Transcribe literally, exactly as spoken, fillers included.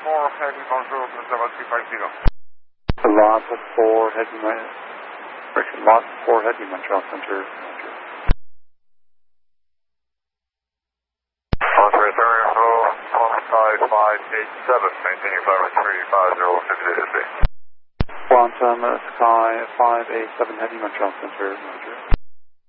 four, heavy control, seven three five zero. Lhasa four, heavy, correction, Lhasa four, heavy, Montreal Center. Osprey three, flow, one five five eight seven, maintaining flight three five zero fifty eight. Quantum, Sky five eight seven, heavy, Montreal Center.